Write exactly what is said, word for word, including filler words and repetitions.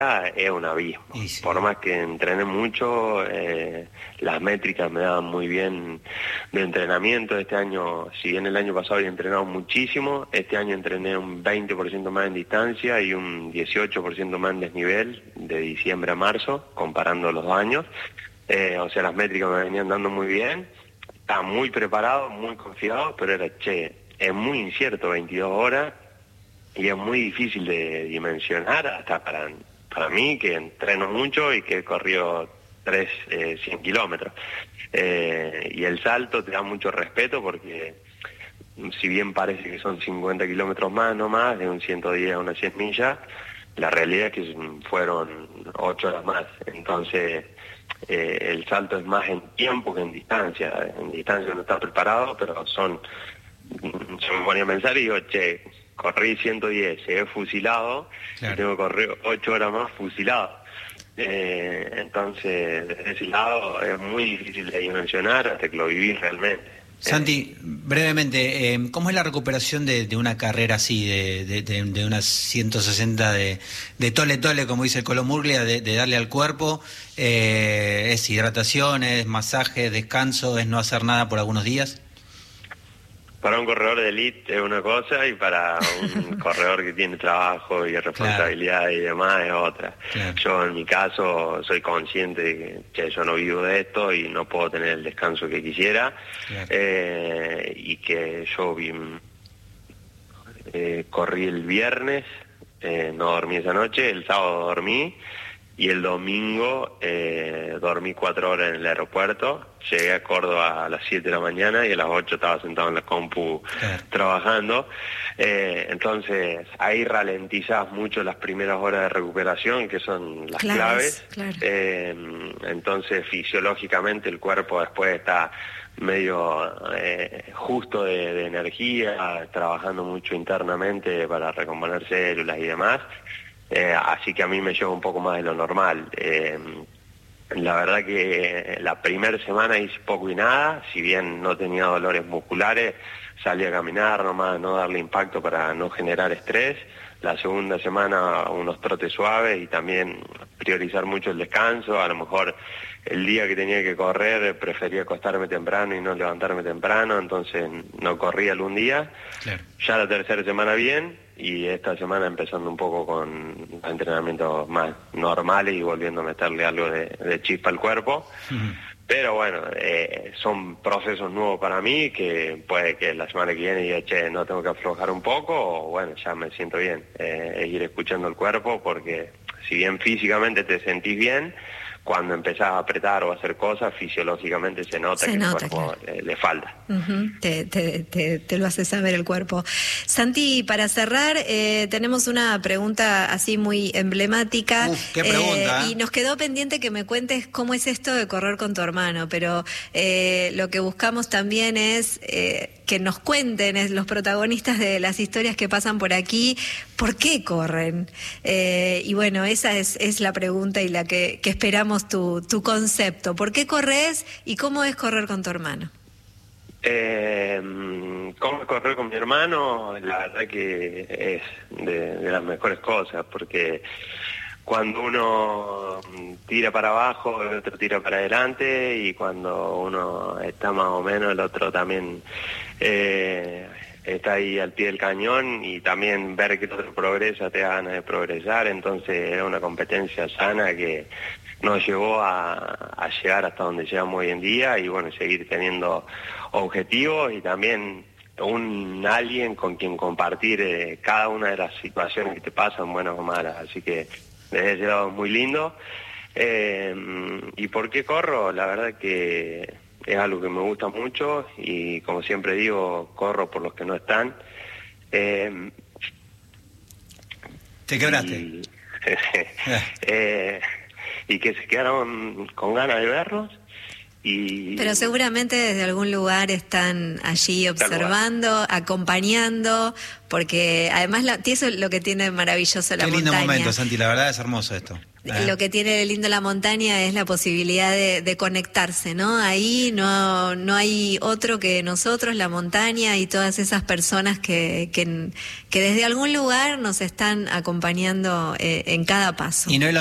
es un abismo. Sí. Por más que entrené mucho, eh, las métricas me daban muy bien de entrenamiento. Este año, si bien el año pasado había entrenado muchísimo, este año entrené un veinte por ciento más en distancia y un dieciocho por ciento más en desnivel de diciembre a marzo, comparando los dos años. Eh, o sea, las métricas me venían dando muy bien. Estaba muy preparado, muy confiado, pero era, che, es muy incierto veintidós horas y es muy difícil de dimensionar hasta para... Para mí, que entreno mucho y que he corrido tres, eh, cien kilómetros. Eh, y el salto te da mucho respeto porque, si bien parece que son cincuenta kilómetros más, no más, de un ciento diez a unas cien millas, la realidad es que fueron ocho horas más. Entonces, eh, el salto es más en tiempo que en distancia. En distancia no está preparado, pero son... Se me ponía a pensar y digo, che, corrí ciento diez, llegué fusilado, claro, y tengo que correr ocho horas más fusilado. Eh, entonces, desde ese lado es muy difícil de dimensionar hasta que lo vivís realmente. Santi, brevemente, eh, ¿cómo es la recuperación de, de una carrera así, de, de, de, de unas ciento sesenta de, de tole tole, como dice el Colo Murglia, de, de darle al cuerpo? Eh, ¿Es hidratación, es masaje, descanso, es no hacer nada por algunos días? Para un corredor de elite es una cosa y para un corredor que tiene trabajo y responsabilidad, claro, y demás es otra. Claro. Yo en mi caso soy consciente de que, que yo no vivo de esto y no puedo tener el descanso que quisiera. Claro. eh, y que yo vi, eh, corrí el viernes, eh, no dormí esa noche, el sábado dormí y el domingo eh, dormí cuatro horas en el aeropuerto. Llegué a Córdoba a las siete de la mañana y a las ocho estaba sentado en la compu, claro, trabajando. Eh, entonces ahí ralentizás mucho las primeras horas de recuperación, que son las claves. claves. Claro. Eh, entonces fisiológicamente el cuerpo después está medio eh, justo de, de energía, trabajando mucho internamente para recomponer células y demás. Eh, así que a mí me lleva un poco más de lo normal. Eh, la verdad que la primera semana hice poco y nada, si bien no tenía dolores musculares, salí a caminar nomás, no darle impacto para no generar estrés. La segunda semana unos trotes suaves y también priorizar mucho el descanso. A lo mejor el día que tenía que correr prefería acostarme temprano y no levantarme temprano, entonces no corría algún día. Claro. Ya la tercera semana bien, y esta semana empezando un poco con entrenamientos más normales y volviendo a meterle algo de, de chispa al cuerpo. Uh-huh. Pero bueno, eh, son procesos nuevos para mí, que puede que la semana que viene diga, che, no tengo que aflojar un poco, o bueno, ya me siento bien. Eh, ir escuchando el cuerpo, porque si bien físicamente te sentís bien, cuando empezás a apretar o a hacer cosas, fisiológicamente se nota se que nota, el cuerpo claro. le, le falta. Uh-huh. te, te, te, te lo hace saber el cuerpo. Santi, para cerrar, eh, tenemos una pregunta así muy emblemática. Uf, qué pregunta. Eh, y nos quedó pendiente que me cuentes cómo es esto de correr con tu hermano, pero eh, lo que buscamos también es eh, que nos cuenten es, los protagonistas de las historias que pasan por aquí, ¿por qué corren? Eh, y bueno, esa es, es la pregunta y la que, que esperamos Tu, tu concepto. ¿Por qué corres y cómo es correr con tu hermano? Eh, ¿Cómo es correr con mi hermano? La verdad que es de, de las mejores cosas, porque cuando uno tira para abajo, el otro tira para adelante, y cuando uno está más o menos, el otro también eh, está ahí al pie del cañón, y también ver que el otro progresa te da ganas de progresar. Entonces es una competencia sana que nos llevó a, a llegar hasta donde llegamos hoy en día, y bueno, seguir teniendo objetivos y también un alguien con quien compartir eh, cada una de las situaciones que te pasan, buenas o malas. Así que desde ese lado es muy lindo. Eh, ¿Y por qué corro? La verdad que es algo que me gusta mucho, y como siempre digo, corro por los que no están. Eh, ¿Te quebraste? Y, eh, y que se quedaron con ganas de vernos, Y, Pero seguramente desde algún lugar están allí observando, acompañando, porque además la, eso es lo que tiene maravilloso la Qué montaña. lindo momento, Santi, la verdad es hermoso esto. ¿Eh? Lo que tiene de lindo la montaña es la posibilidad de, de conectarse, ¿no? Ahí no, no hay otro que nosotros, la montaña y todas esas personas que, que, que desde algún lugar nos están acompañando eh, en cada paso. Y no es lo